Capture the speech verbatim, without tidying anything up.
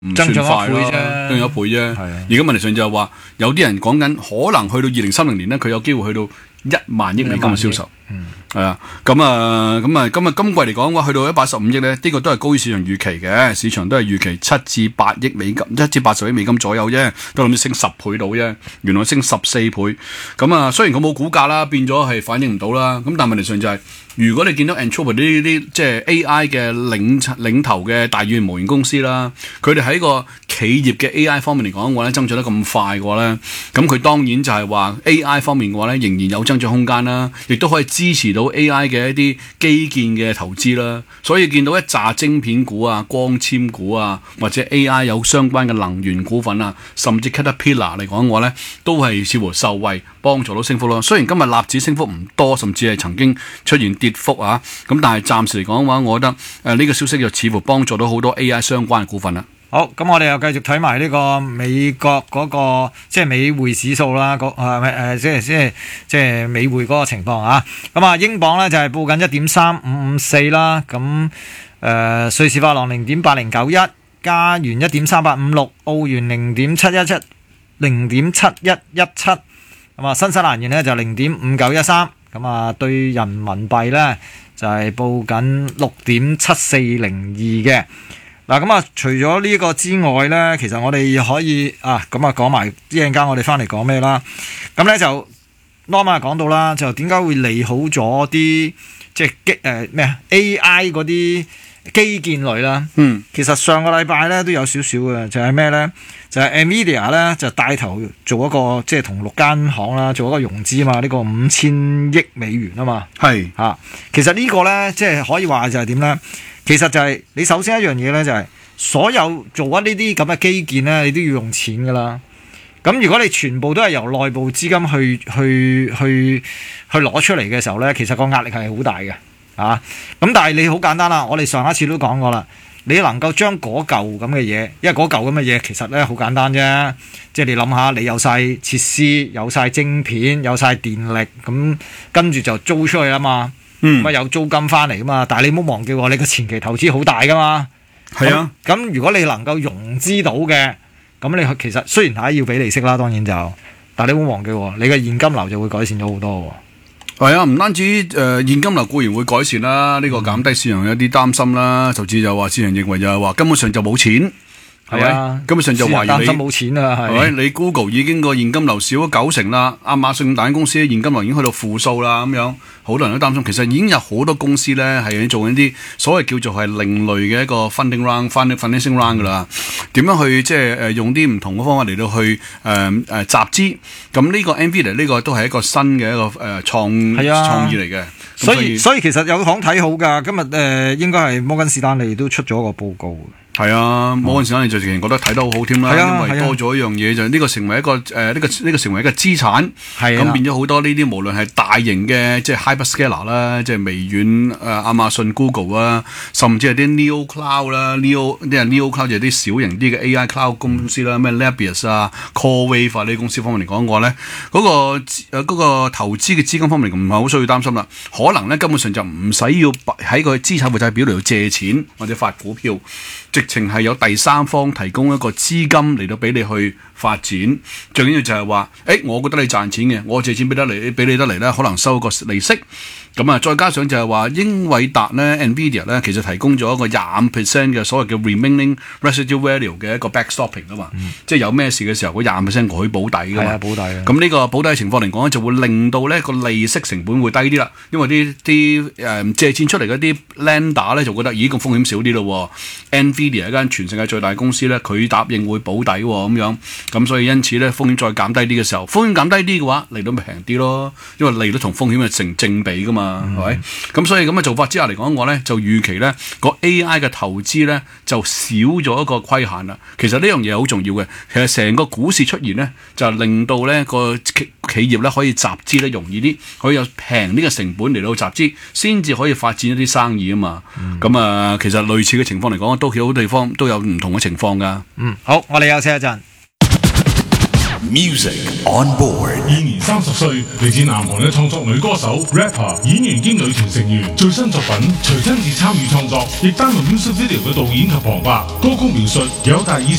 唔算快咯，增咗一倍啫。而家問題上就係話，有啲人講緊可能去到二零三零年咧，佢有機會去到一萬億美金嘅銷售。係啊，咁啊，咁啊，今日今季嚟講嘅話，去到一百十五億咧，呢個都係高於市場預期嘅，市場都係預期七至八億美金，一至八十億美金左右啫，都諗住升十倍到啫，原來升十四倍，咁啊，雖然佢冇股價啦，變咗係反映唔到啦，咁但係問題上就係、是，如果你見到 Anthropic 呢啲即係 A I 嘅領領頭嘅大語言模型公司啦，佢哋喺個企業嘅 A I 方面嚟講嘅話咧，增長得咁快嘅話咧，咁佢當然就係話 A I 方面嘅話咧，仍然有增長空間啦，亦都可以支持到 A I 嘅一啲基建嘅投資啦，所以見到一紮晶片股啊、光纖股啊，或者 A I 有相關嘅能源股份啊，甚至 Caterpillar 嚟講嘅話咧，都係似乎受惠幫助到升幅咯。雖然今日納指升幅唔多，甚至係曾經出現跌幅啊，咁但係暫時嚟講嘅話，我覺得誒呢、呃這個消息就似乎幫助到好多 A I 相關嘅股份啦。 好，咁我哋又繼續睇埋呢個美國嗰、那個即係美匯指數啦，個誒誒即係即係即係美匯嗰個情況啊。咁啊，英鎊咧就係、是、報緊一點三五五四啦，咁誒、呃、瑞士法郎零點八零九一，加元一點三八五六，澳元零點七一七，零點七一一七，咁啊新西蘭元咧就零點五九一三，咁啊對人民幣咧就係、是、報緊六點七四零二嘅。嗱咁啊，除咗呢個之外咧，其實我哋可以啊，咁啊講埋一陣間我哋翻嚟講咩啦？咁咧就 Norman 講到啦，就點解會利好咗啲即係基誒咩啊 A I 嗰啲基建類啦？嗯，其實上個禮拜咧都有少少嘅，就係咩咧？就係、是、Nvidia 咧就帶頭做一個即係同六間行啦做一個融資嘛，呢、這個五千億美元啊嘛。係嚇、啊，其實個呢個咧即係可以話就係點咧？其實就係、是、你首先一樣嘢咧，就係、是、所有做緊呢啲咁嘅基建咧，你都要用錢噶啦。咁如果你全部都係由內部資金去去去去攞出嚟嘅時候咧，其實個壓力係好大嘅啊。咁但係你好簡單啦，我哋上一次都講過啦，你能夠將嗰嚿咁嘅嘢，因為嗰嚿咁嘅嘢其實咧好簡單啫，即係你諗下，你有晒設施，有晒晶片，有晒電力，咁跟住就租出去啦嘛。嗯，咁有租金翻嚟噶嘛？但係你唔好忘記喎，你個前期投資好大噶嘛。係啊，咁如果你能夠融資到嘅，咁你其實雖然係要俾利息啦，當然就，但係你唔好忘記喎，你嘅現金流就會改善咗好多喎。係啊，唔單止誒、呃、現金流固然會改善啦，呢、這個減低市場有啲擔心啦，甚至就話市場認為就係話根本上就冇錢。係啊，根本上就懷疑你冇錢啊，係咪？你 Google 已經個現金流少咗九成啦，亞馬遜大間公司嘅現金流已經去到負數啦，咁樣好多人都擔心。其實已經有好多公司咧係做緊啲所謂叫做係另類嘅一個 funding round、financing round 噶啦。點樣去即係誒用啲唔同嘅方法嚟到去誒誒、呃呃、集資？咁呢個 Nvidia 呢個都係一個新嘅一個誒、呃、創創意嚟嘅。所以所以，所以其實有行睇好㗎。今日誒、呃、應該係摩根士丹利都出咗個報告。係啊，摩根士丹利就直情覺得睇得好好添啦，因為多咗一樣嘢就呢個成為一個誒呢、呃這個呢、這個成為一個資產，咁變咗好多呢啲無論係大型嘅即係 hyperscaler 啦，即係微軟誒亞馬遜 Google 啊，甚至係啲 Neo Cloud 啦 ，Neo 啲係 Neo Cloud 就係啲小型啲嘅 A I Cloud 公司啦，咩 Nebius 啊、CoreWeave 呢啲公司方面嚟講嘅話咧，嗰、那個誒嗰、那個投資嘅資金方面唔係好需要擔心啦，可能咧根本上就唔使要喺個資產負債表嚟到借錢或者發股票。直情係有第三方提供一個資金嚟到俾你去發展，最緊要就係話，誒、欸，我覺得你賺錢嘅，我借錢俾得嚟，俾你得嚟咧，可能收個利息。咁啊，再加上就係話英偉達咧 ，Nvidia 咧，其實提供咗一個廿五 percent 嘅所謂嘅 remaining residual value 嘅一個 backstopping 啊嘛，嗯、即係有咩事嘅時候，嗰廿五 percent 佢保底噶嘛。係啊，保底嘅。咁呢個保底嘅情況嚟講咧，就會令到咧個利息成本會低啲啦，因為啲啲誒借錢出嚟嗰啲 lender 咧就覺得，咦，個風險少啲咯。Nvidia 一間全世界最大公司咧，佢答應會保底咁樣，咁所以因此咧風險再減低啲嘅時候，風險減低啲嘅話，利率咪平啲咯，因為利率同風險係成正比噶嘛。係咪？咁、嗯、所以咁嘅做法之下嚟講，我咧就預期咧個 A I 嘅投資咧就少咗一個規限啦。其實呢樣嘢好重要嘅。其實成個股市出現咧，就令到咧個企企業咧可以集資咧容易啲，可以有平呢個成本嚟到集資，先至可以發展一啲生意啊嘛。咁、嗯、啊，其實類似嘅情況嚟講，都好多地方都有唔同嘅情況噶。嗯，好，我哋休息一陣。 Music on board， 現年三十歲，嚟自南韓嘅創作女歌手、rapper、演員兼女團成員，最新作品隨親自參與創作，亦擔任 music video 嘅導演及旁白。歌曲描述有大意